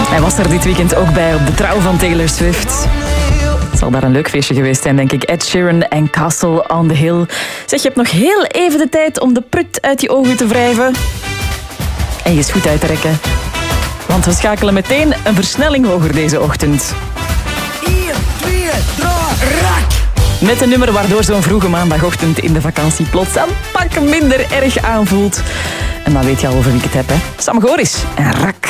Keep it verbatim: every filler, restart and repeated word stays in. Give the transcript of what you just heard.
Hij was er dit weekend ook bij op de trouw van Taylor Swift. Het zal daar een leuk feestje geweest zijn, denk ik. Ed Sheeran en Castle on the Hill. Zeg, je hebt nog heel even de tijd om de prut uit je ogen te wrijven. En je schoen uit te rekken. Want we schakelen meteen een versnelling hoger deze ochtend. één, twee, drie, rak! Met een nummer waardoor zo'n vroege maandagochtend in de vakantie plots een pak minder erg aanvoelt. En dan weet je al over wie ik het heb, hè. Sam Goris en Rak.